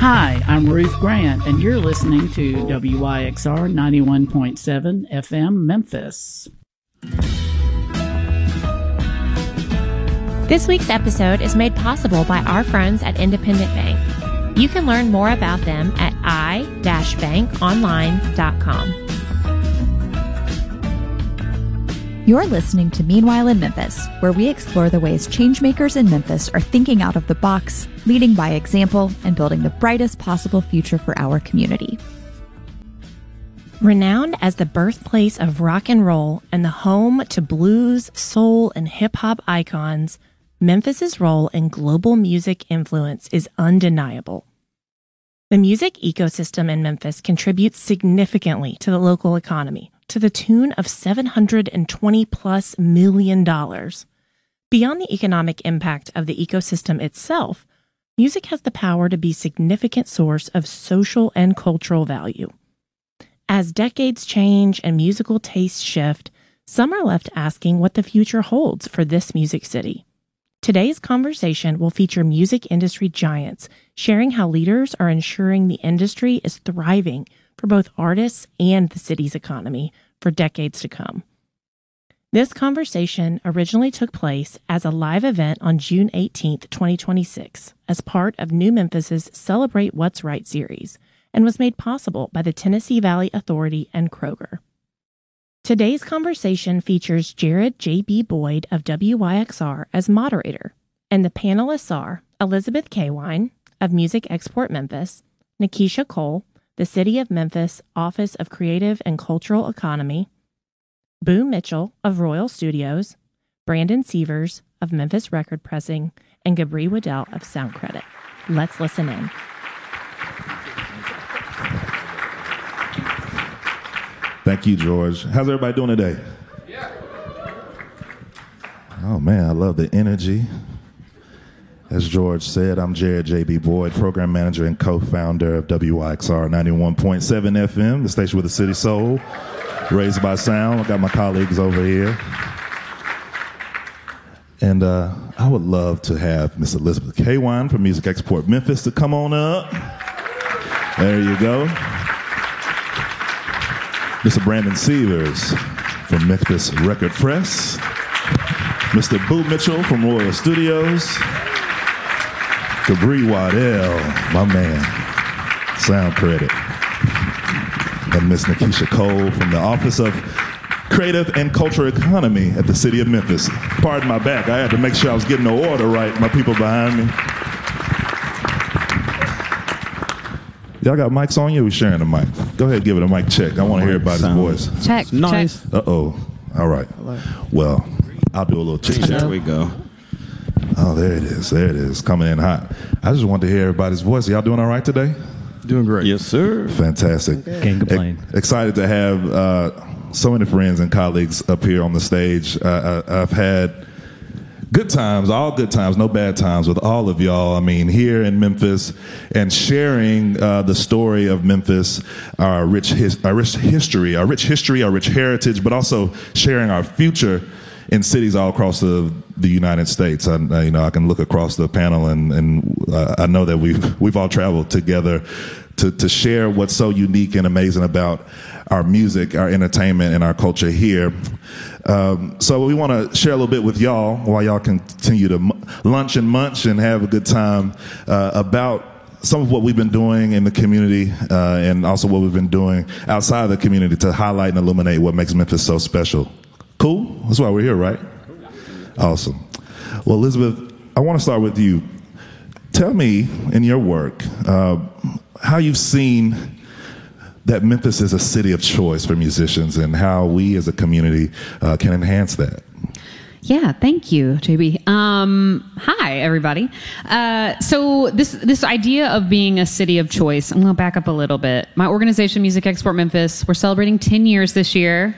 Hi, I'm Ruth Grant, and you're listening to WYXR 91.7 FM Memphis. This week's episode is made possible by our friends at Independent Bank. You can learn more about them at i-bankonline.com. You're listening to Meanwhile in Memphis, where we explore the ways changemakers in Memphis are thinking out of the box, leading by example, and building the brightest possible future for our community. Renowned as the birthplace of rock and roll and the home to blues, soul, and hip-hop icons, Memphis's role in global music influence is undeniable. The music ecosystem in Memphis contributes significantly to the local economy, to the tune of $720+ million. Beyond the economic impact of the ecosystem itself, music has the power to be a significant source of social and cultural value. As decades change and musical tastes shift, some are left asking what the future holds for this music city. Today's conversation will feature music industry giants sharing how leaders are ensuring the industry is thriving for both artists and the city's economy for decades to come. This conversation originally took place as a live event on June 18, 2026, as part of New Memphis's Celebrate What's Right series, and was made possible by the Tennessee Valley Authority and Kroger. Today's conversation features Jared J.B. Boyd of WYXR as moderator, and the panelists are Elizabeth Kawine of Music Export Memphis, Nikisha Cole, the City of Memphis Office of Creative and Cultural Economy, Boo Mitchell of Royal Studios, Brandon Sievers of Memphis Record Pressing, and Gabri Waddell of Sound Credit. Let's listen in. Thank you, George. How's everybody doing today? Yeah. Oh, man, I love the energy. As George said, I'm Jared J.B. Boyd, program manager and co-founder of WYXR 91.7 FM, the station with the city soul, raised by sound. I got my colleagues over here. And I would love to have Miss Elizabeth Kawine from Music Export Memphis to come on up. There you go. Mr. Brandon Sievers from Memphis Record Press. Mr. Boo Mitchell from Royal Studios. Gabri Waddell, my man, Sound Credit. And Miss Nikisha Cole from the Office of Creative and Cultural Economy at the City of Memphis. Pardon my back, I had to make sure I was getting the order right, my people behind me. Y'all got mics on you? We're sharing the mic. Go ahead, give it a mic check. I want to hear everybody's voice. Check. Nice. Uh-oh. All right. Well, I'll do a little check. There we go. Oh, there it is. There it is. Coming in hot. I just wanted to hear everybody's voice. Y'all doing all right today? Doing great. Yes, sir. Fantastic. Can't complain. Excited to have so many friends and colleagues up here on the stage. I've had good times, all good times, no bad times with all of y'all. I mean, here in Memphis and sharing the story of Memphis, our rich history, our rich heritage, but also sharing our future in cities all across the United States. I can look across the panel and I know that we've all traveled together to share what's so unique and amazing about our music, our entertainment, and our culture here. So we want to share a little bit with y'all while y'all continue to lunch and munch and have a good time about some of what we've been doing in the community and also what we've been doing outside of the community to highlight and illuminate what makes Memphis so special. Cool? That's why we're here, right? Awesome. Well, Elizabeth, I want to start with you. Tell me, in your work, how you've seen that Memphis is a city of choice for musicians and how we as a community can enhance that. Yeah, thank you, JB. Hi, everybody. So this idea of being a city of choice, I'm going to back up a little bit. My organization, Music Export Memphis, we're celebrating 10 years this year.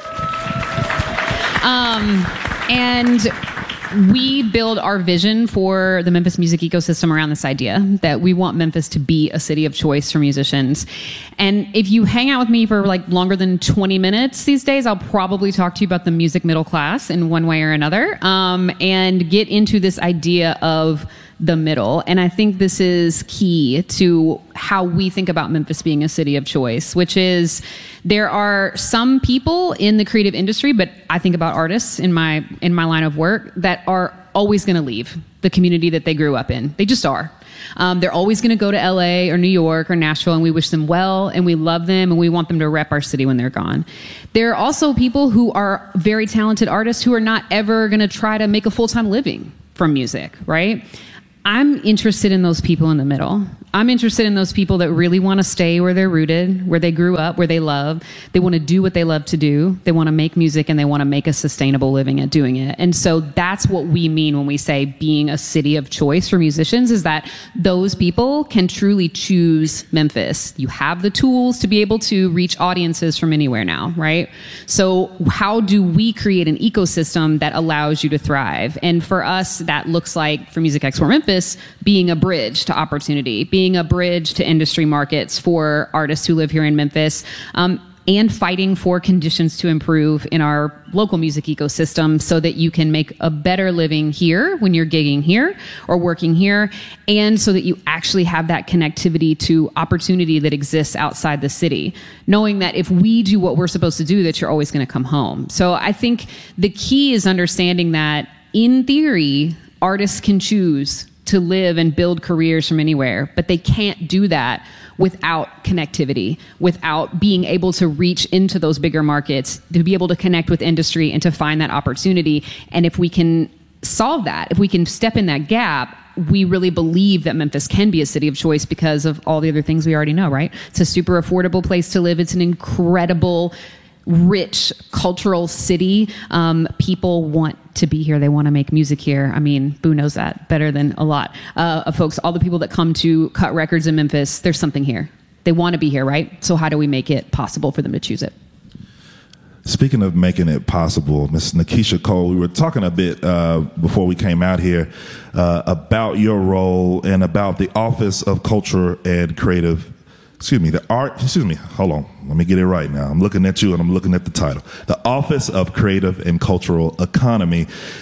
And we build our vision for the Memphis music ecosystem around this idea that we want Memphis to be a city of choice for musicians. And if you hang out with me for like longer than 20 minutes these days, I'll probably talk to you about the music middle class in one way or another, and get into this idea of the middle. And I think this is key to how we think about Memphis being a city of choice, which is there are some people in the creative industry, but I think about artists in my line of work that are always going to leave the community that they grew up in. They just are. They're always going to go to LA or New York or Nashville, and we wish them well, and we love them, and we want them to rep our city when they're gone. There are also people who are very talented artists who are not ever going to try to make a full-time living from music, right? I'm interested in those people in the middle. I'm interested in those people that really want to stay where they're rooted, where they grew up, where they love. They want to do what they love to do. They want to make music, and they want to make a sustainable living at doing it. And so that's what we mean when we say being a city of choice for musicians, is that those people can truly choose Memphis. You have the tools to be able to reach audiences from anywhere now, right? So how do we create an ecosystem that allows you to thrive? And for us, that looks like, for Music Export Memphis, being a bridge to opportunity, being a bridge to industry markets for artists who live here in Memphis, and fighting for conditions to improve in our local music ecosystem so that you can make a better living here when you're gigging here or working here, and so that you actually have that connectivity to opportunity that exists outside the city, knowing that if we do what we're supposed to do, that you're always going to come home. So I think the key is understanding that, in theory, artists can choose to live and build careers from anywhere, but they can't do that without connectivity, without being able to reach into those bigger markets, to be able to connect with industry and to find that opportunity. And if we can solve that, if we can step in that gap, we really believe that Memphis can be a city of choice because of all the other things we already know, right? It's a super affordable place to live. It's an incredible, rich cultural city. People want to be here. They want to make music here. I mean, Boo knows that better than a lot of folks. All the people that come to cut records in Memphis, there's something here. They want to be here, right? So how do we make it possible for them to choose it? Speaking of making it possible, Ms. Nikisha Cole, we were talking a bit before we came out here about your role and about the Office of Culture and Creative. Hold on. Let me get it right now. I'm looking at you and I'm looking at the title. The Office of Creative and Cultural Economy.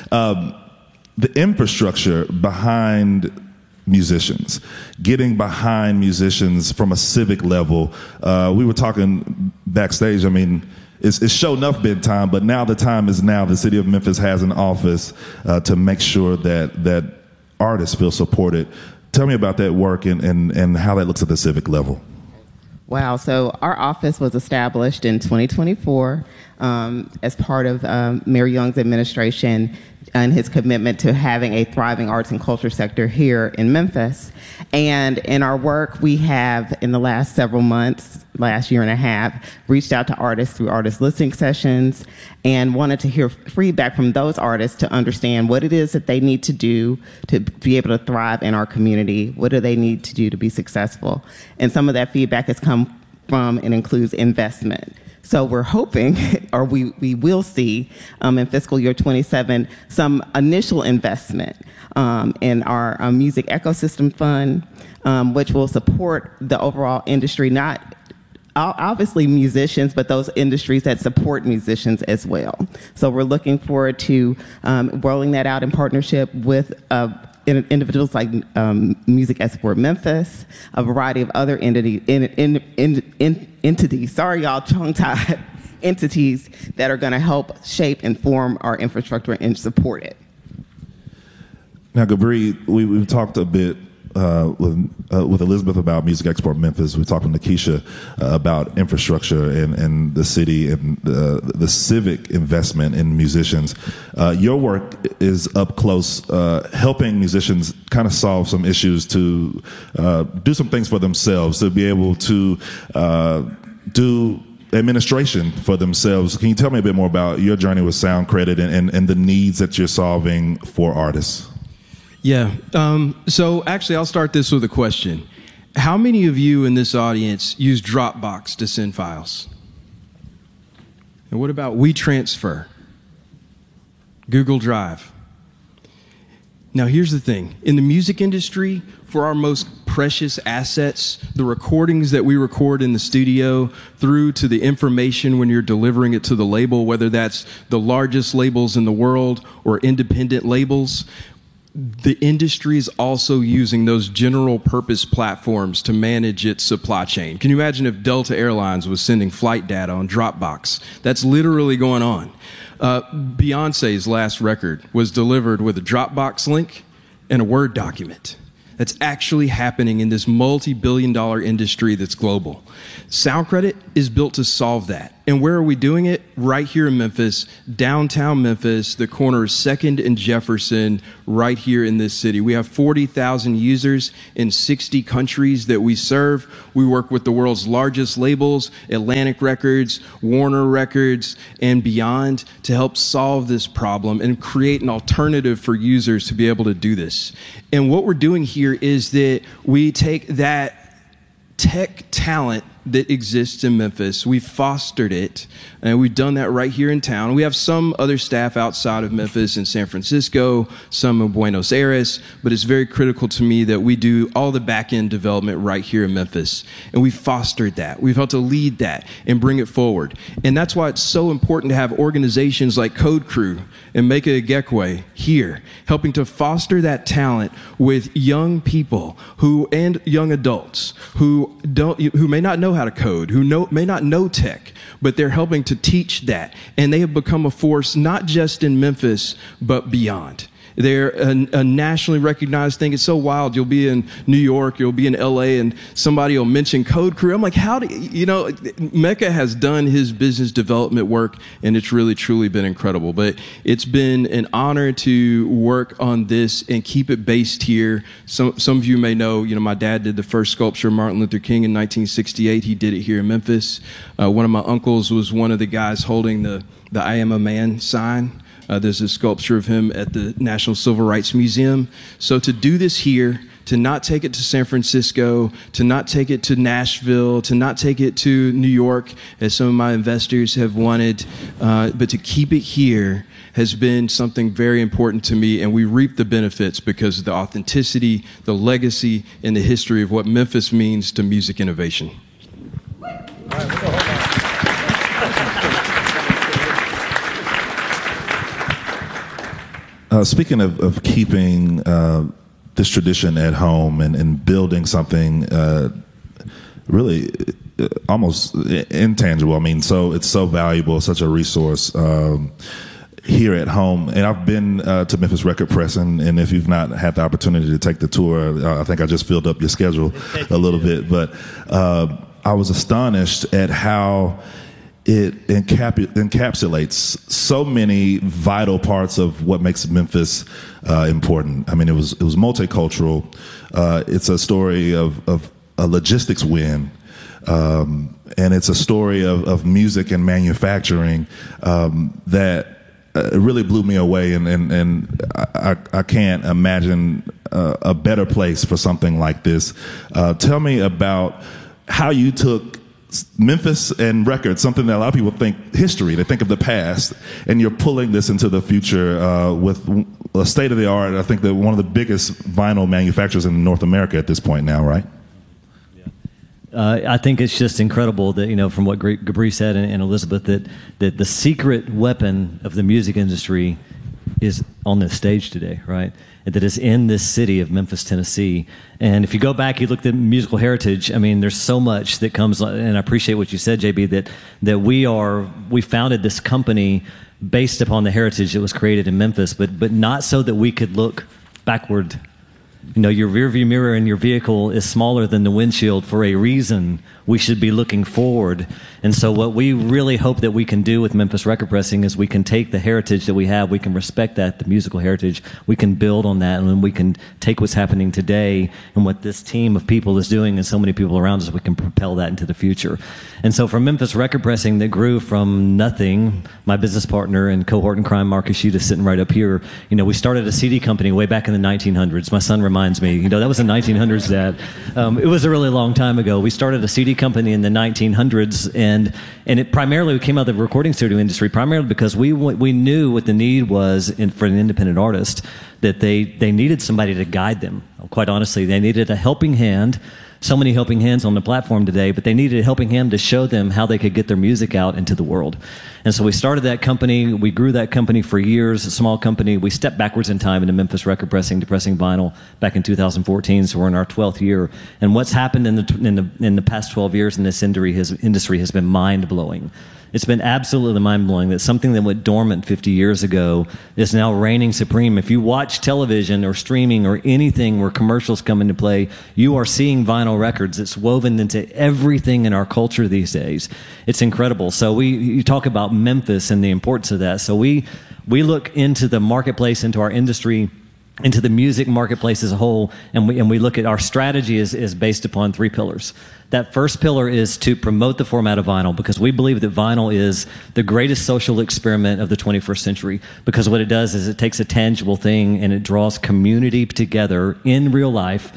The infrastructure behind musicians, getting behind musicians from a civic level. We were talking backstage. I mean, it's sure enough been time, but now the time is now. The city of Memphis has an office to make sure that artists feel supported. Tell me about that work and how that looks at the civic level. Wow. So our office was established in 2024 as part of Mayor Young's administration and his commitment to having a thriving arts and culture sector here in Memphis. And in our work, we have, in the last several months, last year and a half, reached out to artists through artist listening sessions and wanted to hear feedback from those artists to understand what it is that they need to do to be able to thrive in our community. What do they need to do to be successful? And some of that feedback has come from and includes investment. So we're hoping, or we will see in fiscal year 27, some initial investment in our music ecosystem fund, which will support the overall industry, not obviously musicians, but those industries that support musicians as well. So we're looking forward to rolling that out in partnership with individuals like Music Export Memphis, a variety of other entities, sorry y'all, tongue-tied, entities that are going to help shape and form our infrastructure and support it. Now, Gabri, we've talked a bit with Elizabeth about Music Export Memphis. We talked with Nikisha about infrastructure and the city and the civic investment in musicians. Your work is up close, helping musicians kind of solve some issues, to do some things for themselves, to be able to do administration for themselves. Can you tell me a bit more about your journey with Sound Credit and the needs that you're solving for artists? Yeah. So actually, I'll start this with a question. How many of you in this audience use Dropbox to send files? And what about WeTransfer? Google Drive? Now, here's the thing. In the music industry, for our most precious assets, the recordings that we record in the studio, through to the information when you're delivering it to the label, whether that's the largest labels in the world or independent labels, the industry is also using those general purpose platforms to manage its supply chain. Can you imagine if Delta Airlines was sending flight data on Dropbox? That's literally going on. Beyonce's last record was delivered with a Dropbox link and a Word document. That's actually happening in this multi-billion-dollar industry that's global. SoundCredit is built to solve that. And where are we doing it? Right here in Memphis, downtown Memphis, the corner of 2nd and Jefferson, right here in this city. We have 40,000 users in 60 countries that we serve. We work with the world's largest labels, Atlantic Records, Warner Records, and beyond, to help solve this problem and create an alternative for users to be able to do this. And what we're doing here is that we take that tech talent that exists in Memphis. We've fostered it, and we've done that right here in town. We have some other staff outside of Memphis in San Francisco, some in Buenos Aires, but it's very critical to me that we do all the back-end development right here in Memphis. And we've fostered that. We've helped to lead that and bring it forward. And that's why it's so important to have organizations like Code Crew and Make It a Gekwe here, helping to foster that talent with young people and young adults who may not know how to code, who may not know tech, but they're helping to teach that. And they have become a force not just in Memphis, but beyond. They're a nationally recognized thing. It's so wild. You'll be in New York, you'll be in LA, and somebody will mention Code Crew. I'm like, Mecca has done his business development work, and it's really, truly been incredible. But it's been an honor to work on this and keep it based here. Some of you may know, my dad did the first sculpture of Martin Luther King in 1968. He did it here in Memphis. One of my uncles was one of the guys holding the I Am a Man sign. There's a sculpture of him at the National Civil Rights Museum. So to do this here, to not take it to San Francisco, to not take it to Nashville, to not take it to New York, as some of my investors have wanted, but to keep it here has been something very important to me, and we reap the benefits because of the authenticity, the legacy, and the history of what Memphis means to music innovation. Speaking of keeping this tradition at home and building something really almost intangible. I mean, it's so valuable, such a resource here at home. And I've been to Memphis Record Press, and if you've not had the opportunity to take the tour, I think I just filled up your schedule a little bit. But I was astonished at how it encapsulates so many vital parts of what makes Memphis important. I mean, it was multicultural. It's a story of a logistics win, and it's a story of music and manufacturing that really blew me away. And I can't imagine a better place for something like this. Tell me about how you took Memphis and records, something that a lot of people think history, they think of the past, and you're pulling this into the future with a state-of-the-art, I think that one of the biggest vinyl manufacturers in North America at this point now, right? I think it's just incredible that, from what Gabri said and Elizabeth, that the secret weapon of the music industry is on this stage today, right? That is in this city of Memphis, Tennessee. And if you go back, you look at musical heritage, I mean, there's so much that comes, and I appreciate what you said, JB, that we founded this company based upon the heritage that was created in Memphis, but not so that we could look backward. Your rearview mirror in your vehicle is smaller than the windshield for a reason. We should be looking forward. And so what we really hope that we can do with Memphis Record Pressing is we can take the heritage that we have, we can respect that, the musical heritage, we can build on that, and then we can take what's happening today and what this team of people is doing and so many people around us, we can propel that into the future. And so for Memphis Record Pressing that grew from nothing, my business partner and cohort in crime, Marcus Yuta, sitting right up here, we started a CD company way back in the 1900s. My son reminds me, that was the 1900s, Dad. It was a really long time ago. We started a CD company in the 1900s, and it primarily came out of the recording studio industry, primarily because we knew what the need was for an independent artist, that they needed somebody to guide them. Quite honestly, they needed a helping hand, so many helping hands on the platform today, but they needed a helping hand to show them how they could get their music out into the world. And so we started that company. We grew that company for years, a small company. We stepped backwards in time into Memphis record pressing to pressing vinyl back in 2014. So we're in our 12th year. And what's happened in the past 12 years in this industry has been mind-blowing. It's been absolutely mind-blowing that something that went dormant 50 years ago is now reigning supreme. If you watch television or streaming or anything where commercials come into play, you are seeing vinyl records. It's woven into everything in our culture these days. It's incredible. So you talk about Memphis and the importance of that. So we look into the marketplace, into our industry, into the music marketplace as a whole, and we look at our strategy is based upon 3 pillars. That first pillar is to promote the format of vinyl, because we believe that vinyl is the greatest social experiment of the 21st century, because what it does is it takes a tangible thing and it draws community together in real life.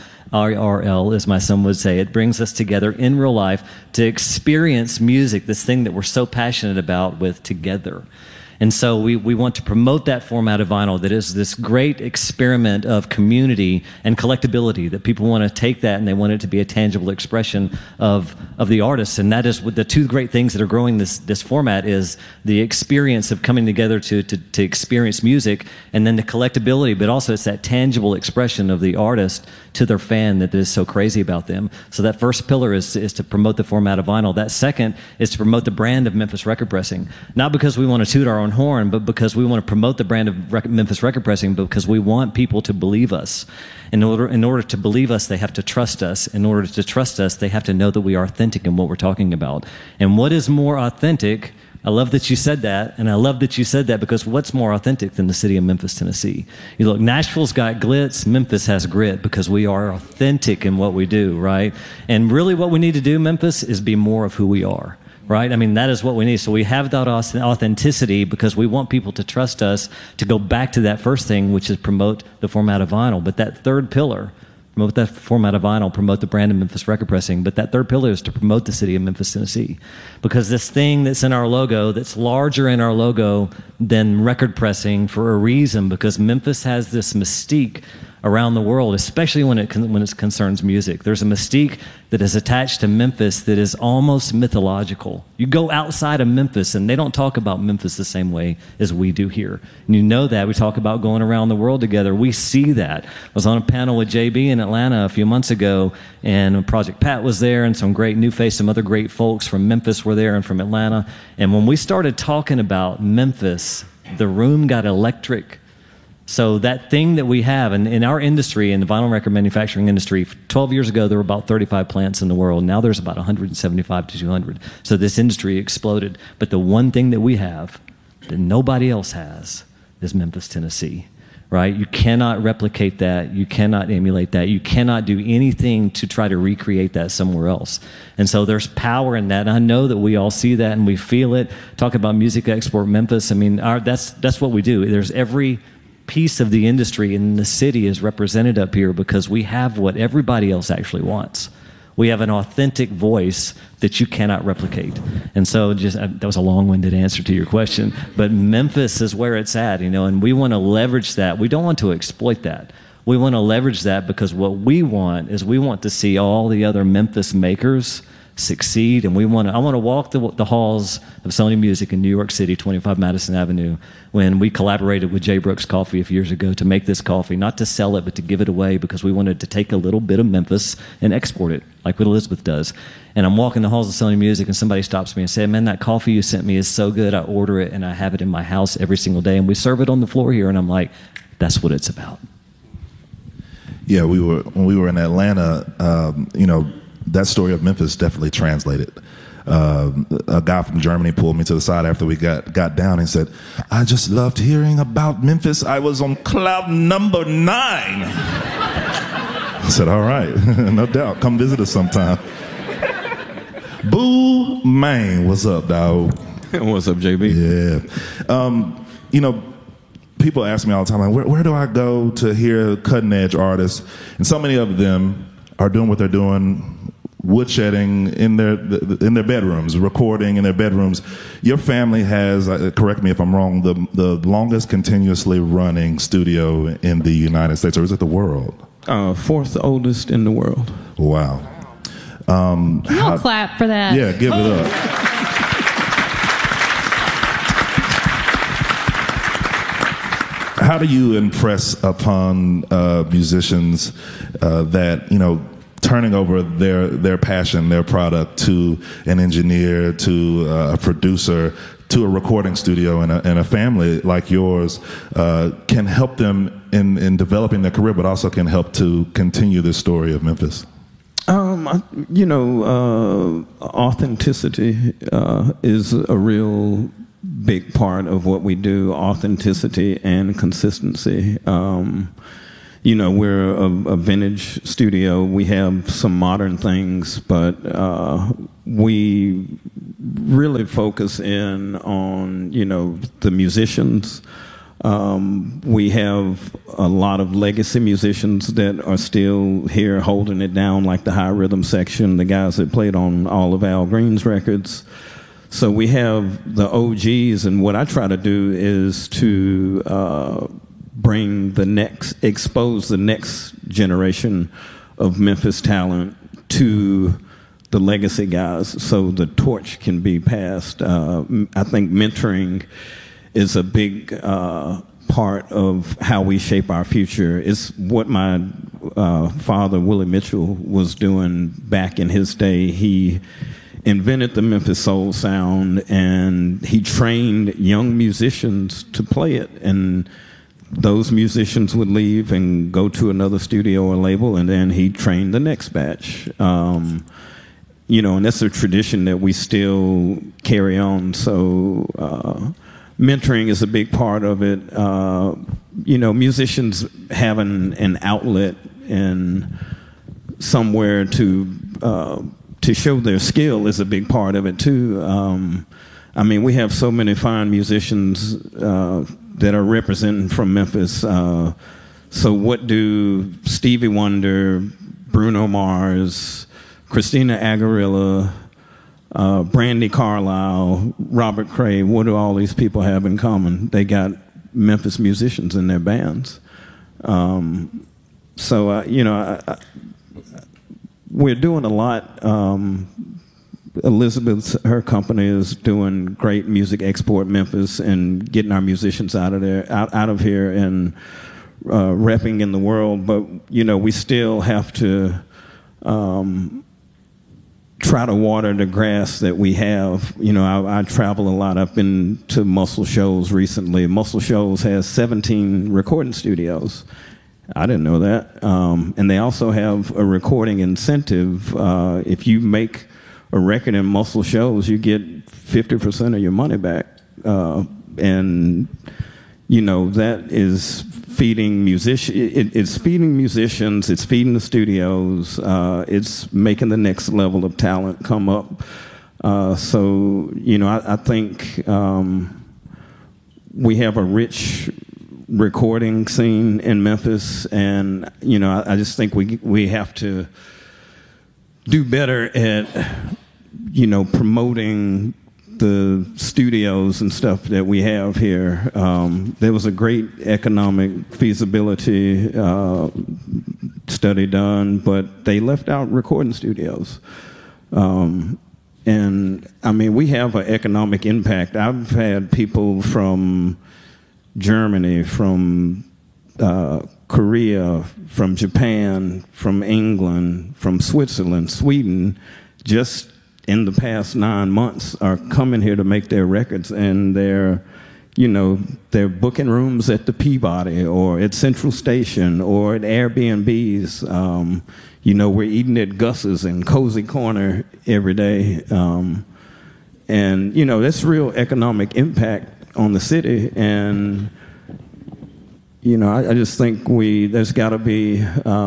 IRL, as my son would say. It brings us together in real life to experience music, this thing that we're so passionate about, with together. And so we want to promote that format of vinyl that is this great experiment of community and collectability, that people want to take that and they want it to be a tangible expression of the artists. And that is the 2 great things that are growing this format is the experience of coming together to experience music, and then the collectability, but also it's that tangible expression of the artist to their fan that is so crazy about them. So that first pillar is to promote the format of vinyl. That second is to promote the brand of Memphis Record Pressing, not because we want to toot our own horn, but because we want to promote the brand of Memphis Record Pressing, because we want people to believe us. In order to believe us, they have to trust us. In order to trust us, they have to know that we are authentic in what we're talking about. And what is more authentic? I love that you said that, and I love that you said that, because what's more authentic than the city of Memphis, Tennessee? You look, Nashville's got glitz, Memphis has grit, because we are authentic in what we do, right? And really what we need to do, Memphis, is be more of who we are. Right? I mean, that is what we need. So we have that authenticity because we want people to trust us to go back to that first thing, which is promote the format of vinyl. But that third pillar, promote that format of vinyl, promote the brand of Memphis Record Pressing. But that third pillar is to promote the city of Memphis, Tennessee. Because this thing that's in our logo, that's larger in our logo than record pressing, for a reason, because Memphis has this mystique around the world, especially when it concerns music. There's a mystique that is attached to Memphis that is almost mythological. You go outside of Memphis and they don't talk about Memphis the same way as we do here. And you know that. We talk about going around the world together. We see that. I was on a panel with JB in Atlanta a few months ago, and Project Pat was there, and some great New Face, some other great folks from Memphis were there and from Atlanta. And when we started talking about Memphis, the room got electric. So that thing that we have in our industry, in the vinyl record manufacturing industry, 12 years ago, there were about 35 plants in the world. Now there's about 175 to 200. So this industry exploded. But the one thing that we have that nobody else has is Memphis, Tennessee, right? You cannot replicate that. You cannot emulate that. You cannot do anything to try to recreate that somewhere else. And so there's power in that. And I know that we all see that and we feel it. Talk about Music Export Memphis. I mean, that's what we do. There's every piece of the industry in the city is represented up here because we have what everybody else actually wants. We have an authentic voice that you cannot replicate. And so that was a long-winded answer to your question, but Memphis is where it's at, and we want to leverage that. We don't want to exploit that. We want to leverage that because what we want is we want to see all the other Memphis makers succeed, and I want to walk the halls of Sony Music in New York City, 25 Madison Avenue, when we collaborated with J. Brooks Coffee a few years ago to make this coffee, not to sell it, but to give it away, because we wanted to take a little bit of Memphis and export it, like what Elizabeth does. And I'm walking the halls of Sony Music, and somebody stops me and says, "Man, that coffee you sent me is so good. I order it, and I have it in my house every single day, and we serve it on the floor here." And I'm like, that's what it's about. Yeah, when we were in Atlanta, that story of Memphis definitely translated. A guy from Germany pulled me to the side after we got down and said, "I just loved hearing about Memphis. I was on cloud number 9. I said, "All right, no doubt. Come visit us sometime." Boo man, what's up, dog? What's up, JB? Yeah. People ask me all the time, like, where do I go to hear cutting edge artists? And so many of them are doing what they're doing, woodshedding in their bedrooms, recording in their bedrooms. Your family has, correct me if I'm wrong, the longest continuously running studio in the United States, or is it the world? 4th oldest in the world. Wow. We'll clap for that. Yeah, give it up. How do you impress upon musicians that, turning over their passion, their product to an engineer, to a producer, to a recording studio, and a family like yours can help them in developing their career, but also can help to continue the story of Memphis? Authenticity is a real big part of what we do. Authenticity and consistency. We're a vintage studio. We have some modern things, but we really focus in on, the musicians. We have a lot of legacy musicians that are still here holding it down, like the High Rhythm section, the guys that played on all of Al Green's records. So we have the OGs, and what I try to do is to expose the next generation of Memphis talent to the legacy guys, so the torch can be passed. I think mentoring is a big part of how we shape our future. It's what my father, Willie Mitchell, was doing back in his day. He invented the Memphis soul sound, and he trained young musicians to play it. And those musicians would leave and go to another studio or label, and then he trained the next batch. And that's a tradition that we still carry on. So mentoring is a big part of it. Musicians having an outlet and somewhere to show their skill is a big part of it too. We have so many fine musicians that are representing from Memphis. So what do Stevie Wonder, Bruno Mars, Christina Aguilera, Brandi Carlile, Robert Cray, what do all these people have in common? They got Memphis musicians in their bands. We're doing a lot. Her company is doing great music export Memphis and getting our musicians out of here and repping in the world. But we still have to try to water the grass that we have. I travel a lot. I've been to Muscle Shoals recently. Muscle Shoals has 17 recording studios. I didn't know that. And they also have a recording incentive. If you make a record in Muscle Shoals, you get 50% of your money back. That is feeding musicians. It's feeding musicians. It's feeding the studios. It's making the next level of talent come up. I think we have a rich recording scene in Memphis, and I just think we have to do better at promoting the studios and stuff that we have here. There was a great economic feasibility study done, but they left out recording studios. We have an economic impact. I've had people from Germany, from Korea, from Japan, from England, from Switzerland, Sweden, just in the past 9 months are coming here to make their records, and they're booking rooms at the Peabody or at Central Station or at Airbnbs. We're eating at Gus's and Cozy Corner every day. That's real economic impact on the city. And, I just think there's got to be,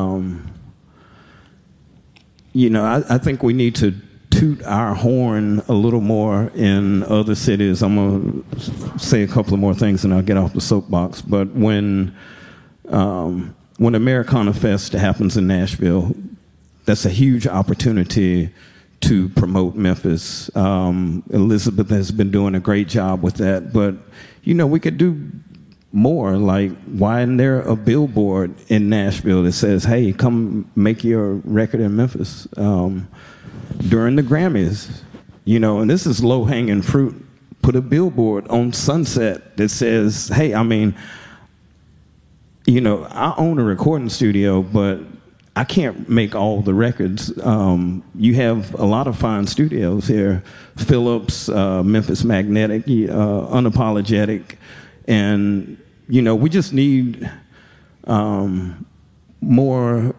I think we need to toot our horn a little more in other cities. I'm going to say a couple of more things and I'll get off the soapbox. But when Americana Fest happens in Nashville, that's a huge opportunity to promote Memphis. Elizabeth has been doing a great job with that. But, we could do more. Like, why isn't there a billboard in Nashville that says, hey, come make your record in Memphis during the Grammys? You know, and this is low-hanging fruit. Put a billboard on Sunset that says, hey, I mean, you know, I own a recording studio, but I can't make all the records. You have a lot of fine studios here. Philips, Memphis Magnetic, Unapologetic. And, you know, we just need more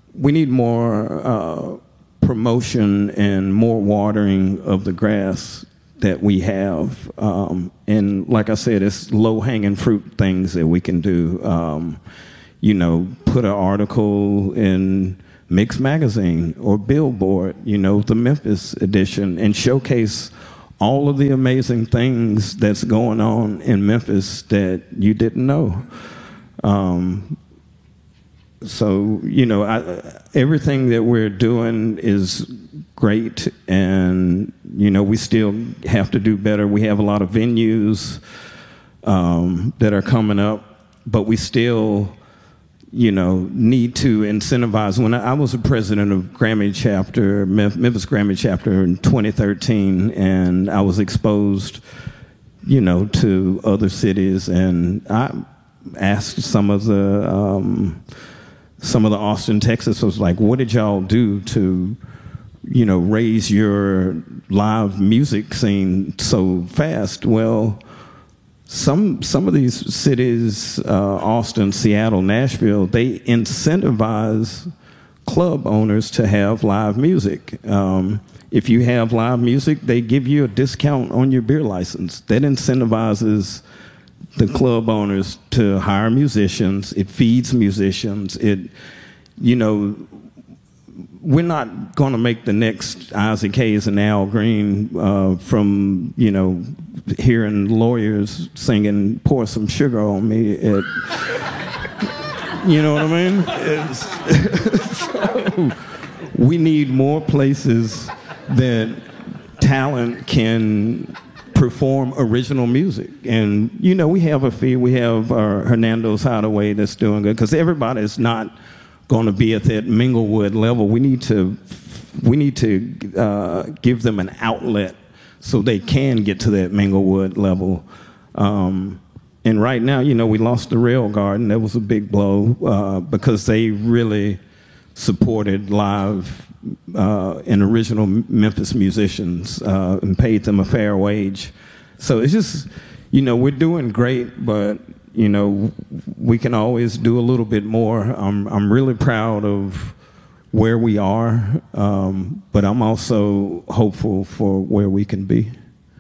promotion and more watering of the grass that we have. And like I said, it's low-hanging fruit things that we can do. You know, put an article in Mix Magazine or Billboard, you know, the Memphis edition, and showcase all of the amazing things that's going on in Memphis that you didn't know. So, you know, everything that we're doing is great, and, you know, we still have to do better. We have a lot of venues that are coming up, but we still, you know, need to incentivize. When I was the president of Grammy chapter, Memphis Grammy chapter in 2013, and I was exposed, you know, to other cities, and I asked some of the Austin, Texas, was like, what did y'all do to, you know, raise your live music scene so fast? Well, some of these cities, Austin, Seattle, Nashville, they incentivize club owners to have live music. If you have live music, they give you a discount on your beer license. That incentivizes the club owners to hire musicians. It feeds musicians. You know, we're not going to make the next Isaac Hayes and Al Green from, you know, hearing lawyers singing "Pour Some Sugar on Me." You know what I mean? So we need more places that talent can perform original music. And, you know, we have a fee. We have Hernando's Hideaway that's doing good, because everybody's not going to be at that Minglewood level. We need to give them an outlet so they can get to that Minglewood level. And right now, you know, we lost the Rail Garden. That was a big blow because they really supported live and original Memphis musicians and paid them a fair wage. So it's just, you know, we're doing great, but, you know, we can always do a little bit more. I'm really proud of where we are, but I'm also hopeful for where we can be.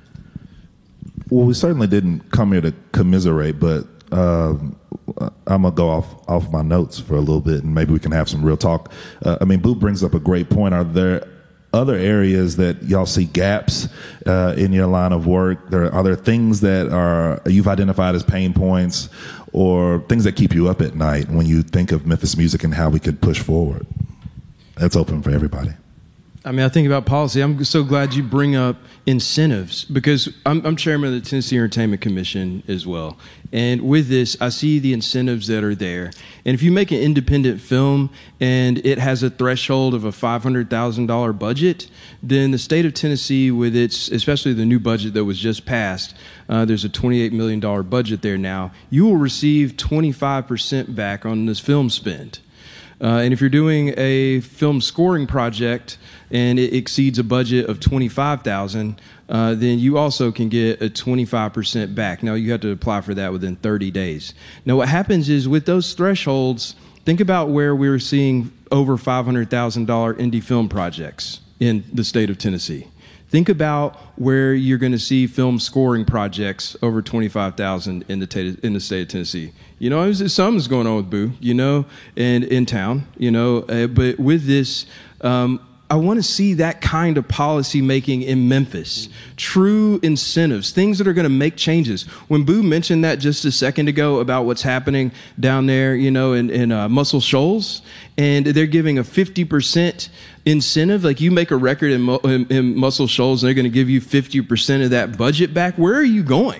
Well, we certainly didn't come here to commiserate, but I'm going to go off my notes for a little bit, and maybe we can have some real talk. I mean, Boo brings up a great point. Are there other areas that y'all see gaps in your line of work? Are there things that you've identified as pain points, or things that keep you up at night when you think of Memphis music and how we could push forward? That's open for everybody. I mean, I think about policy. I'm so glad you bring up incentives, because I'm chairman of the Tennessee Entertainment Commission as well. And with this, I see the incentives that are there. And if you make an independent film and it has a threshold of a $500,000 budget, then the state of Tennessee, with its, especially the new budget that was just passed, there's a $28 million budget there now, you will receive 25% back on this film spend. And if you're doing a film scoring project and it exceeds a budget of $25,000, then you also can get a 25% back. Now, you have to apply for that within 30 days. Now, what happens is with those thresholds, think about where we're seeing over $500,000 indie film projects in the state of Tennessee. Think about where you're going to see film scoring projects over $25,000 in the state of Tennessee. You know, something's going on with Boo, you know, and in town, you know. But with this, I want to see that kind of policy making in Memphis. True incentives, things that are going to make changes. When Boo mentioned that just a second ago about what's happening down there, you know, in Muscle Shoals, and they're giving a 50% incentive. Like, you make a record in Muscle Shoals and they're going to give you 50% of that budget back. Where are you going?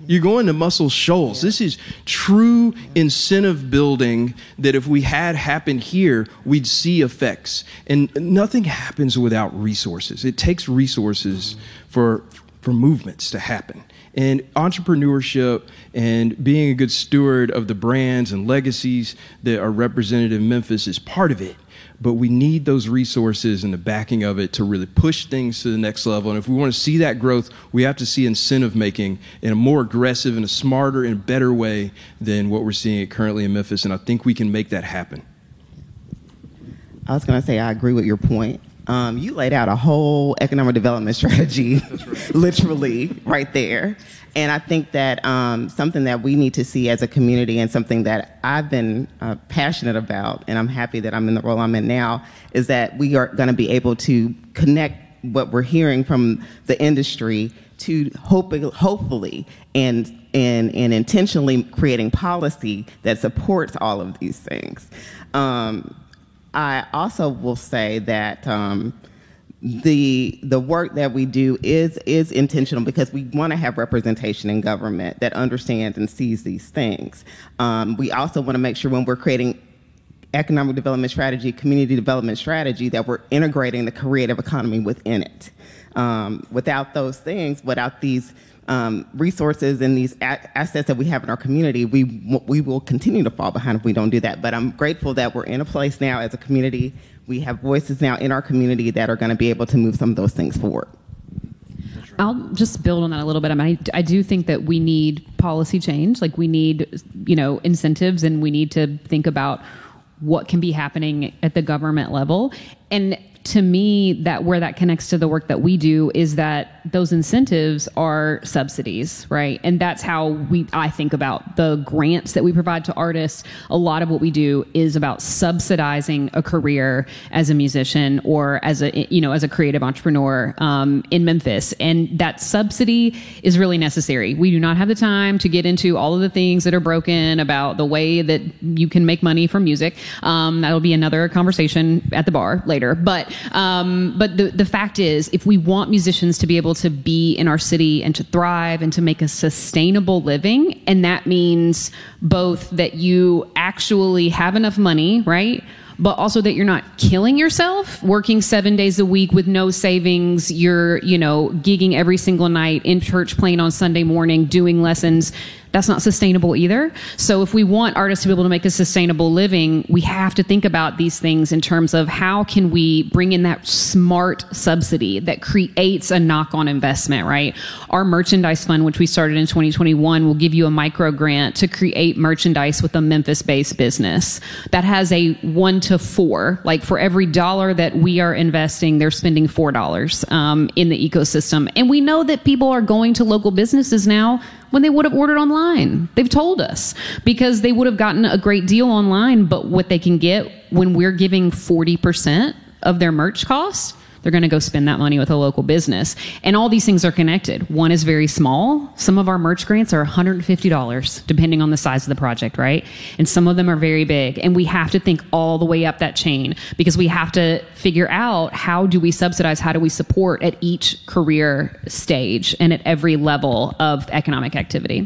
You're going to Muscle Shoals. This is true incentive building that if we had happened here, we'd see effects. And nothing happens without resources. It takes resources for movements to happen. And entrepreneurship and being a good steward of the brands and legacies that are represented in Memphis is part of it. But we need those resources and the backing of it to really push things to the next level. And if we want to see that growth, we have to see incentive making in a more aggressive and a smarter and better way than what we're seeing currently in Memphis. And I think we can make that happen. I was going to say I agree with your point. You laid out a whole economic development strategy, right. Literally right there. And I think that something that we need to see as a community, and something that I've been passionate about, and I'm happy that I'm in the role I'm in now, is that we are going to be able to connect what we're hearing from the industry to hopefully and intentionally creating policy that supports all of these things. I also will say that the work that we do is intentional, because we want to have representation in government that understands and sees these things. We also want to make sure when we're creating economic development strategy, community development strategy, that we're integrating the creative economy within it. Without those things, without these resources and these assets that we have in our community, we will continue to fall behind if we don't do that. But I'm grateful that we're in a place now as a community. We have voices now in our community that are going to be able to move some of those things forward. I'll just build on that a little bit. I mean, I do think that we need policy change. Like, we need, incentives, and we need to think about what can be happening at the government level. And to me, that where that connects to the work that we do is that those incentives are subsidies, right? And that's how I think about the grants that we provide to artists. A lot of what we do is about subsidizing a career as a musician or as a creative entrepreneur in Memphis. And that subsidy is really necessary. We do not have the time to get into all of the things that are broken about the way that you can make money from music. That'll be another conversation at the bar later. But the fact is, if we want musicians to be able to be in our city and to thrive and to make a sustainable living, and that means both that you actually have enough money, right? But also that you're not killing yourself, working 7 days a week with no savings. You're, gigging every single night, in church, playing on Sunday morning, doing lessons. That's not sustainable either. So if we want artists to be able to make a sustainable living, we have to think about these things in terms of how can we bring in that smart subsidy that creates a knock-on investment, right? Our merchandise fund, which we started in 2021, will give you a micro grant to create merchandise with a Memphis-based business that has a 1 to 4. Like, for every $1 that we are investing, they're spending $4 in the ecosystem. And we know that people are going to local businesses now when they would have ordered online. They've told us, because they would have gotten a great deal online, but what they can get when we're giving 40% of their merch cost, they're going to go spend that money with a local business. And all these things are connected. One is very small. Some of our merch grants are $150, depending on the size of the project, right? And some of them are very big. And we have to think all the way up that chain, because we have to figure out, how do we subsidize, how do we support at each career stage and at every level of economic activity.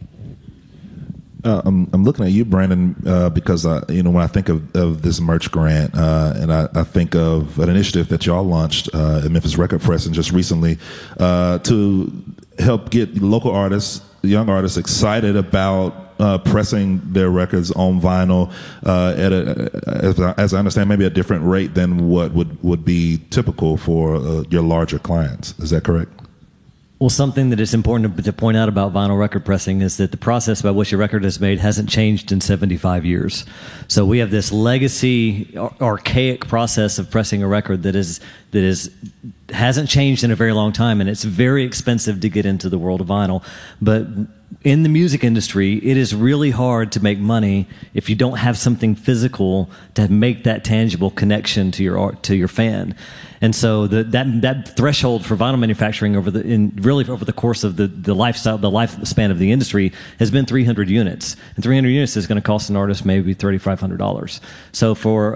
I'm looking at you, Brandon, because when I think of this merch grant, and I think of an initiative that y'all launched at Memphis Record Press and just recently to help get local artists, young artists, excited about pressing their records on vinyl at as I understand, maybe a different rate than what would be typical for your larger clients. Is that correct? Well, something that is important to point out about vinyl record pressing is that the process by which a record is made hasn't changed in 75 years. So we have this legacy, archaic process of pressing a record that hasn't changed in a very long time, and it's very expensive to get into the world of vinyl. But in the music industry, it is really hard to make money if you don't have something physical to make that tangible connection to your fan. And so that threshold for vinyl manufacturing over the course of the lifespan of the industry has been 300 units. And 300 units is going to cost an artist maybe $3,500. So for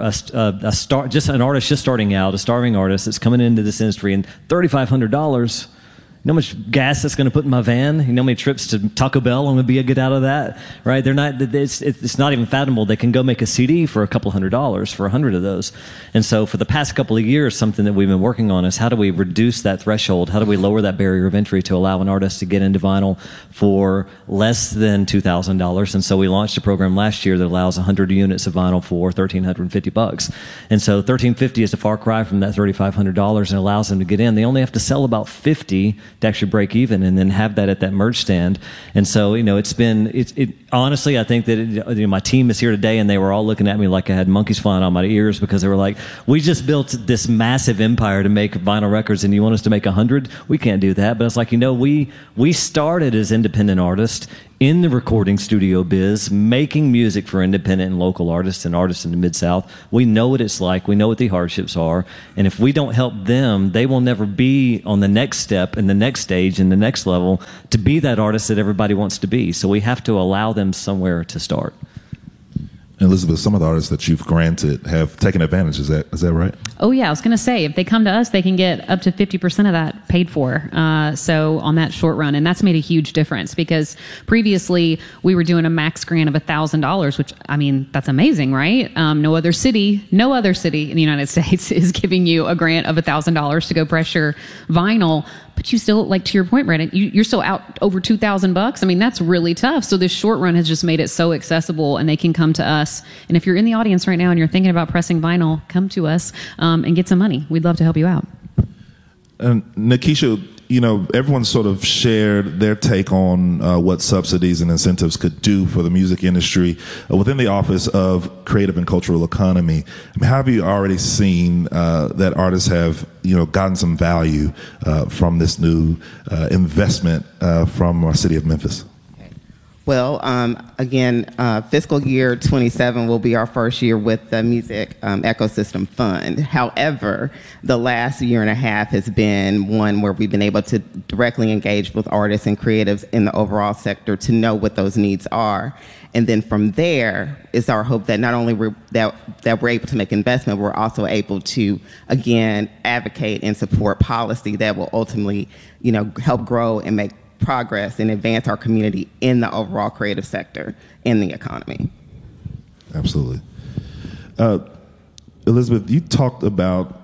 an artist just starting out, a starving artist that's coming into this industry, and $3,500 know how much gas that's going to put in my van? You know how many trips to Taco Bell I'm going to get out of that, right? They're not. It's not even fathomable. They can go make a CD for a couple $100 for 100 of those. And so for the past couple of years, something that we've been working on is how do we reduce that threshold? How do we lower that barrier of entry to allow an artist to get into vinyl for less than $2,000? And so we launched a program last year that allows 100 units of vinyl for $1,350. And so $1,350 is a far cry from that $3,500 and allows them to get in. They only have to sell about 50 to actually break even, and then have that at that merch stand. And so, honestly, I think that my team is here today, and they were all looking at me like I had monkeys flying on my ears, because they were like, we just built this massive empire to make vinyl records, and you want us to make 100? We can't do that. But it's like, we started as independent artists in the recording studio biz, making music for independent and local artists and artists in the Mid-South. We know what it's like. We know what the hardships are. And if we don't help them, they will never be on the next step and the next stage and the next level to be that artist that everybody wants to be. So we have to allow them somewhere to start. Elizabeth, some of the artists that you've granted have taken advantage. Is that right? Oh, yeah. I was going to say, if they come to us, they can get up to 50% of that paid for. So on that short run. And that's made a huge difference, because previously we were doing a max grant of $1,000, which, I mean, that's amazing, right? No other city in the United States is giving you a grant of $1,000 to go press your vinyl. But you still, like, to your point, Brandon, you're still out over $2,000. I mean, that's really tough. So this short run has just made it so accessible, and they can come to us. And if you're in the audience right now and you're thinking about pressing vinyl, come to us and get some money. We'd love to help you out. Nikisha, everyone sort of shared their take on what subsidies and incentives could do for the music industry within the Office of Creative and Cultural Economy. I mean, how have you already seen that artists have, gotten some value from this new investment from our city of Memphis? Well, again, fiscal year 27 will be our first year with the Music Ecosystem Fund. However, the last year and a half has been one where we've been able to directly engage with artists and creatives in the overall sector to know what those needs are. And then from there, it's our hope that not only that we're able to make investment, we're also able to, again, advocate and support policy that will ultimately, help grow and make progress and advance our community in the overall creative sector in the economy. Absolutely. Elizabeth, you talk a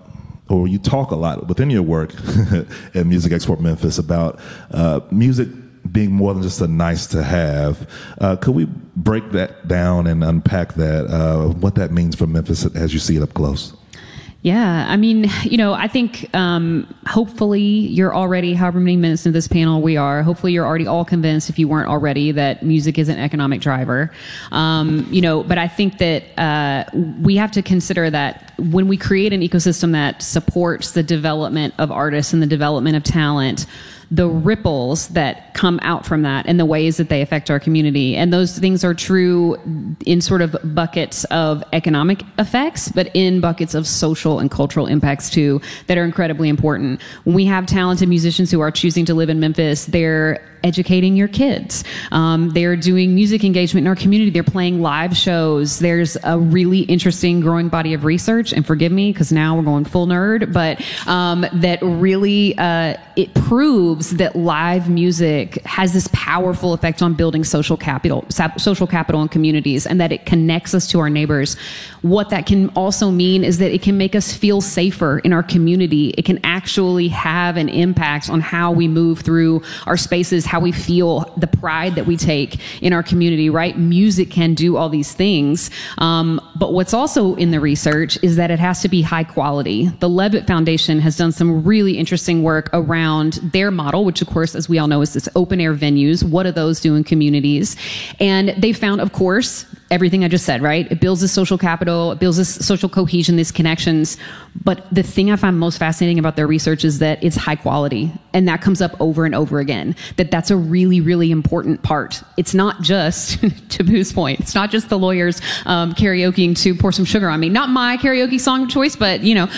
lot within your work at Music Export Memphis about music being more than just a nice to have. Could we break that down and unpack that, what that means for Memphis as you see it up close? Yeah, I mean, I think hopefully you're already, however many minutes into this panel we are, hopefully you're already all convinced, if you weren't already, that music is an economic driver. But I think that we have to consider that when we create an ecosystem that supports the development of artists and the development of talent, the ripples that come out from that and the ways that they affect our community. And those things are true in sort of buckets of economic effects, but in buckets of social and cultural impacts too, that are incredibly important. When we have talented musicians who are choosing to live in Memphis, they're educating your kids. They're doing music engagement in our community. They're playing live shows. There's a really interesting growing body of research, and forgive me because now we're going full nerd, but that really it proves that live music has this powerful effect on building social capital in communities, and that it connects us to our neighbors. What that can also mean is that it can make us feel safer in our community. It can actually have an impact on how we move through our spaces, how we feel, the pride that we take in our community, right? Music can do all these things. But what's also in the research is that it has to be high quality. The Levitt Foundation has done some really interesting work around their model, which of course, as we all know, is this open air venues. What do those do in communities? And they found, of course, everything I just said, right? It builds this social capital, it builds this social cohesion, these connections. But the thing I find most fascinating about their research is that it's high quality. And that comes up over and over again, that's a really, really important part. It's not just, to Boo's point, it's not just the lawyers karaokeing to Pour Some Sugar on Me. Not my karaoke song of choice, but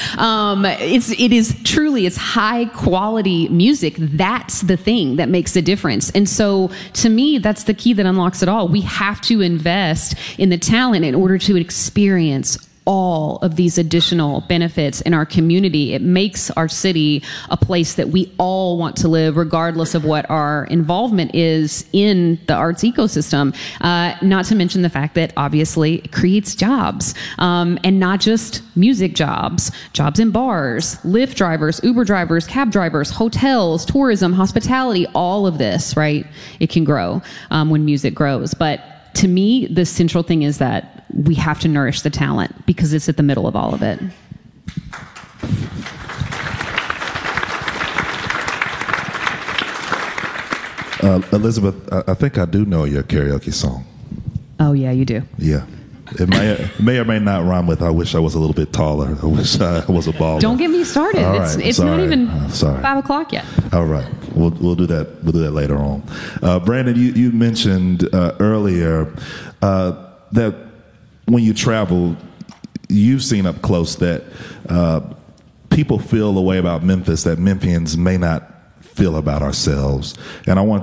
it is truly, it's high quality music. That's the thing that makes the difference. And so to me, that's the key that unlocks it all. We have to invest in the talent in order to experience all of these additional benefits in our community. It makes our city a place that we all want to live, regardless of what our involvement is in the arts ecosystem. Not to mention the fact that obviously it creates jobs, and not just music jobs in bars, Lyft drivers, Uber drivers, cab drivers, hotels, tourism, hospitality, all of this, right? It can grow when music grows. But to me, the central thing is that we have to nourish the talent because it's at the middle of all of it. Elizabeth, I think I do know your karaoke song. Oh, yeah, you do. Yeah. It may or may not rhyme with "I wish I was a little bit taller." I wish I was a baller. Don't get me started. All It's right. not even sorry. 5 o'clock yet. All right, we'll do that. We'll do that later on. Brandon, you mentioned earlier that when you travel, you've seen up close that people feel a way about Memphis that Memphians may not feel about ourselves. And I want